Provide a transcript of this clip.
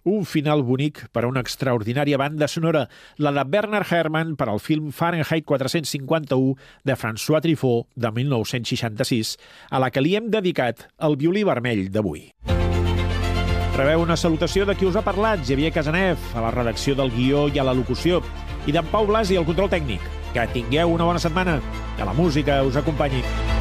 Un final bonic per a una extraordinària banda sonora, la de Bernard Herrmann per al film Fahrenheit 451 de François Truffaut de 1966, a la que li hem dedicat el violí vermell d'avui. Rebeu una salutació de qui us ha parlat, Xavier Casanev, a la redacció del guió i a la locució, i d'en Pau Blasi al control tècnic. Que tingueu una bona setmana, que la música us acompanyi.